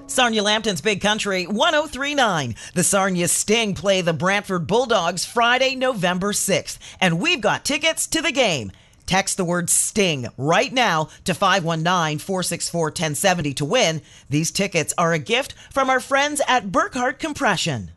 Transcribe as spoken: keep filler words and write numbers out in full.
Sarnia Lambton's Big Country one oh three point nine. The Sarnia Sting play the Brantford Bulldogs Friday, November sixth, and we've got tickets to the game. Text the word STING right now to five one nine, four six four, one oh seven oh to win. These tickets are a gift from our friends at Burkhart Compression.